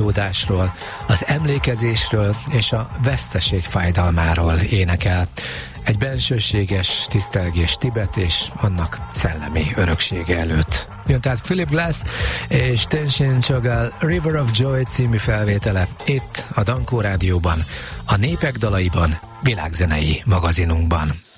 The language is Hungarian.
csalódásról, az emlékezésről és a veszteség fájdalmáról énekel. Egy bensőséges tisztelgés Tibet és annak szellemi öröksége előtt. Jön tehát Philip Glass és Tenzin Chogyal River of Joy című felvétele itt a Dankó Rádióban, a Népek dalaiban, világzenei magazinunkban.